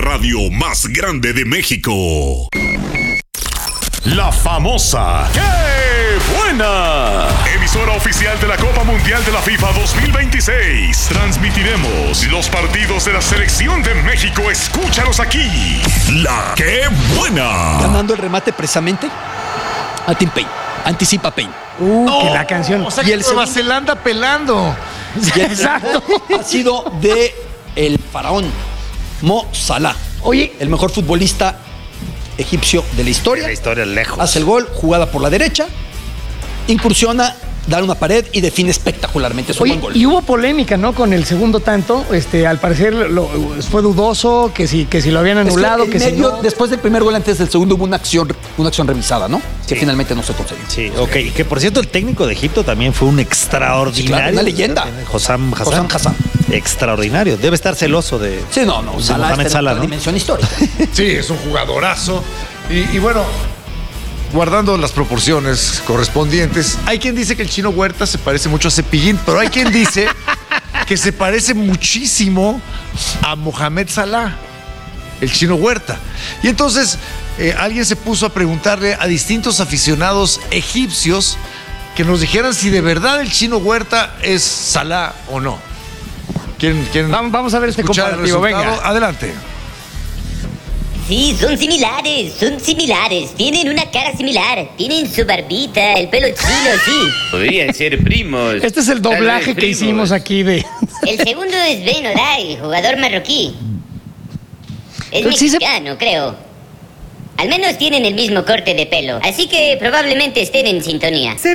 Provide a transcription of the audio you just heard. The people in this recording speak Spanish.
radio más grande de México. La famosa ¡Qué buena! Emisora oficial de la Copa Mundial de la FIFA 2026. Transmitiremos los partidos de la Selección de México. Escúchalos aquí. La ¡Qué buena! Ganando el remate precisamente a Tim Payne. Anticipa Payne. Que la canción. O sea, Y que el Nueva segundo- Zelanda pelando. Y el segundo ha sido de el faraón Mo Salah. Oye, El mejor futbolista egipcio de la historia. La historia lejos. Hace el gol, jugada por la derecha, incursiona, da una pared y define espectacularmente. Es un oye, buen gol. y hubo polémica, ¿no? Con el segundo tanto. Al parecer fue dudoso, que si lo habían Es que anulado, en que si medio, no. después del primer gol, antes del segundo, hubo una acción revisada, ¿no? Que finalmente no se concedió. Sí, ok. Y que por cierto, el técnico de Egipto también fue un extraordinario. Sí, claro, una leyenda. Hossam Hassan. Hassan. Extraordinario. Debe estar celoso de. Sí, no, de Salah Mohamed está en Salah, otra ¿no? dimensión histórica. Sí, es un jugadorazo. Y bueno, guardando las proporciones correspondientes, hay quien dice que el Chino Huerta se parece mucho a Cepillín, pero hay quien dice que se parece muchísimo a Mohamed Salah, el Chino Huerta. Y entonces alguien se puso a preguntarle a distintos aficionados egipcios que nos dijeran si de verdad el Chino Huerta es Salah o no. ¿Quieren Vamos a ver este escuchar el comparativo, resultado? venga. Adelante. Sí, son similares. Tienen una cara similar. Tienen su barbita, el pelo chino, sí. Podrían ser primos. Este es el doblaje Tal vez que primos. hicimos aquí de. El segundo es Ben Oday, jugador marroquí. Es Pero sí se- mexicano, creo. Al menos tienen el mismo corte de pelo, así que probablemente estén en sintonía.